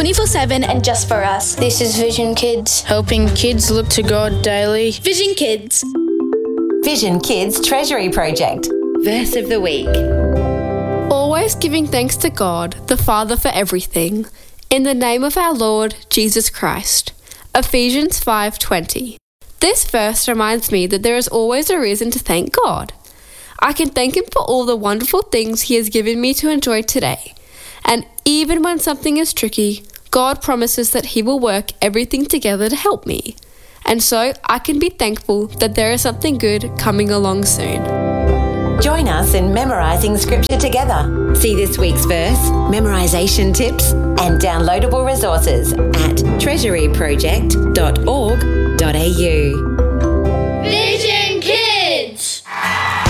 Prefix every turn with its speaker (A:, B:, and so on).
A: 24/7 and just for us.
B: This is Vision Kids.
C: Helping kids look to God daily.
A: Vision Kids.
D: Vision Kids Treasury Project. Verse of the week.
E: Always giving thanks to God, the Father, for everything, in the name of our Lord Jesus Christ. Ephesians 5:20. This verse reminds me that there is always a reason to thank God. I can thank Him for all the wonderful things He has given me to enjoy today. And even when something is tricky, God promises that He will work everything together to help me. And so I can be thankful that there is something good coming along soon.
D: Join us in memorising scripture together. See this week's verse, memorisation tips, and downloadable resources at treasuryproject.org.au.
A: Vision